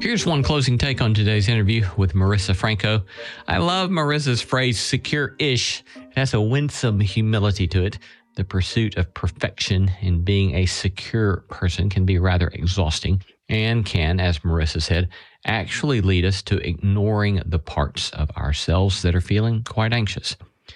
Here's one closing take on today's interview with Marissa Franco. I love Marissa's phrase, secure-ish. It has a winsome humility to it. The pursuit of perfection in being a secure person can be rather exhausting and can, as Marissa said, actually lead us to ignoring the parts of ourselves that are feeling quite anxious.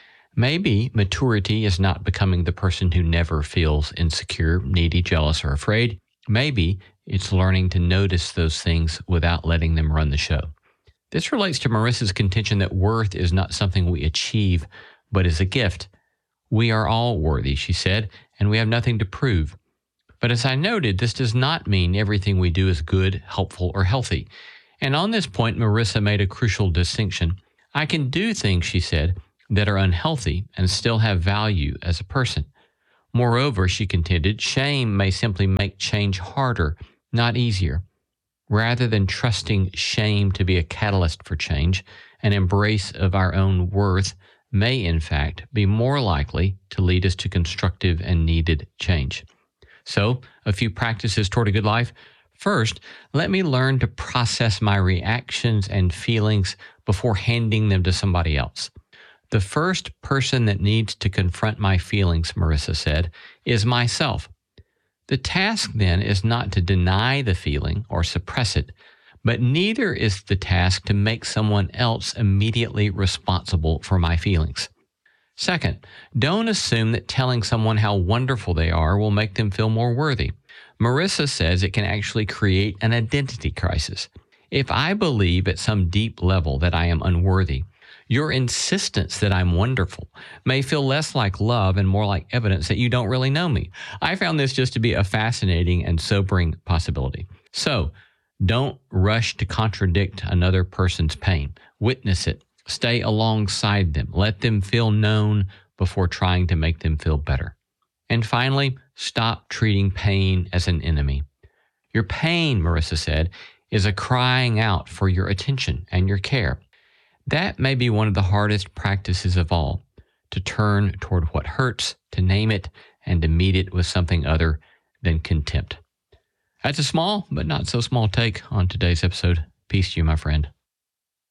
Maybe maturity is not becoming the person who never feels insecure, needy, jealous, or afraid. Maybe it's learning to notice those things without letting them run the show. This relates to Marissa's contention that worth is not something we achieve, but is a gift. We are all worthy, she said, and we have nothing to prove. But as I noted, this does not mean everything we do is good, helpful, or healthy. And on this point, Marissa made a crucial distinction. I can do things, she said, that are unhealthy and still have value as a person. Moreover, she contended, shame may simply make change harder, not easier. Rather than trusting shame to be a catalyst for change, an embrace of our own worth may, in fact, be more likely to lead us to constructive and needed change. So, a few practices toward a good life. First, let me learn to process my reactions and feelings before handing them to somebody else. The first person that needs to confront my feelings, Marissa said, is myself. The task then is not to deny the feeling or suppress it, but neither is the task to make someone else immediately responsible for my feelings. Second, don't assume that telling someone how wonderful they are will make them feel more worthy. Marissa says it can actually create an identity crisis. If I believe at some deep level that I am unworthy, your insistence that I'm wonderful may feel less like love and more like evidence that you don't really know me. I found this just to be a fascinating and sobering possibility. So, don't rush to contradict another person's pain. Witness it. Stay alongside them. Let them feel known before trying to make them feel better. And finally, stop treating pain as an enemy. Your pain, Marissa said, is a crying out for your attention and your care. That may be one of the hardest practices of all, to turn toward what hurts, to name it, and to meet it with something other than contempt. That's a small, but not so small take on today's episode. Peace to you, my friend.